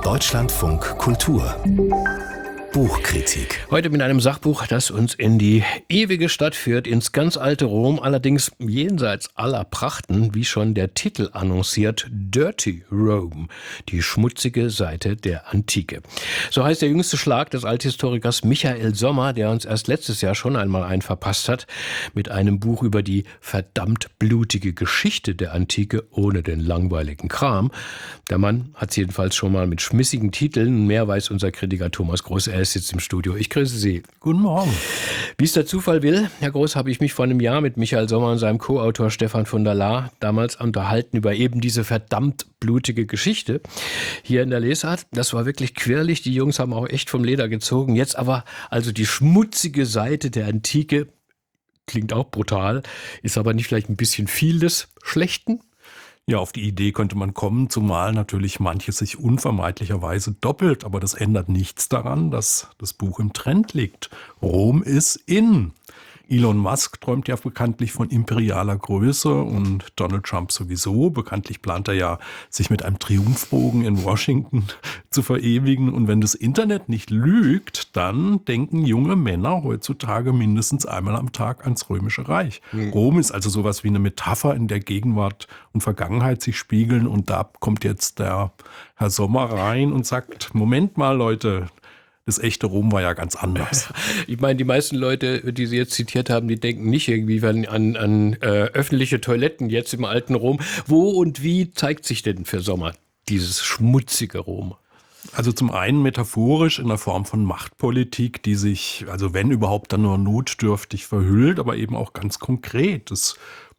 Deutschlandfunk Kultur Buchkritik. Heute mit einem Sachbuch, das uns in die ewige Stadt führt, ins ganz alte Rom, allerdings jenseits aller Prachten, wie schon der Titel annonciert, Dirty Rome, die schmutzige Seite der Antike. So heißt der jüngste Schlag des Althistorikers Michael Sommer, der uns erst letztes Jahr schon einmal einen verpasst hat, mit einem Buch über die verdammt blutige Geschichte der Antike ohne den langweiligen Kram. Der Mann hat es jedenfalls schon mal mit schmissigen Titeln, mehr weiß unser Kritiker Thomas Groß. Er ist jetzt im Studio. Ich grüße Sie. Guten Morgen. Wie es der Zufall will, Herr Groß, habe ich mich vor einem Jahr mit Michael Sommer und seinem Co-Autor Stefan von der Laar damals unterhalten über eben diese verdammt blutige Geschichte hier in der Lesart. Das war wirklich quirlig. Die Jungs haben auch echt vom Leder gezogen. Jetzt aber also die schmutzige Seite der Antike. Klingt auch brutal, ist aber nicht vielleicht ein bisschen viel des Schlechten? Ja, auf die Idee könnte man kommen, zumal natürlich manches sich unvermeidlicherweise doppelt. Aber das ändert nichts daran, dass das Buch im Trend liegt. Rom ist in. Elon Musk träumt ja bekanntlich von imperialer Größe und Donald Trump sowieso. Bekanntlich plant er ja, sich mit einem Triumphbogen in Washington zu verewigen. Und wenn das Internet nicht lügt, dann denken junge Männer heutzutage mindestens einmal am Tag ans Römische Reich. Rom ist also sowas wie eine Metapher, in der Gegenwart und Vergangenheit sich spiegeln. Und da kommt jetzt der Herr Sommer rein und sagt, Moment mal, Leute, das echte Rom war ja ganz anders. Ich meine, die meisten Leute, die Sie jetzt zitiert haben, die denken nicht irgendwie an öffentliche Toiletten jetzt im alten Rom. Wo und wie zeigt sich denn für Sommer dieses schmutzige Rom? Also zum einen metaphorisch in der Form von Machtpolitik, die sich, also wenn überhaupt, dann nur notdürftig verhüllt, aber eben auch ganz konkret. Das